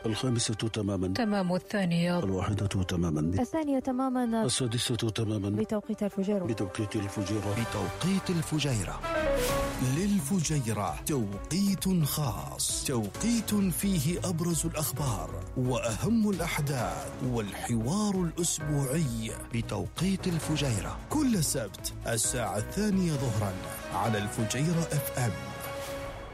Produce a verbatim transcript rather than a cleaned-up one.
الخامسة تماما. تمام الثانية. الواحدة تماما. الثانية تماما. السادسة تماما. بتوقيت الفجيرة. بتوقيت الفجيرة. بتوقيت الفجيرة. للفجيرة توقيت خاص، توقيت فيه أبرز الأخبار وأهم الأحداث والحوار الأسبوعي بتوقيت الفجيرة، كل سبت الساعة الثانية ظهرا على الفجيرة اف ام.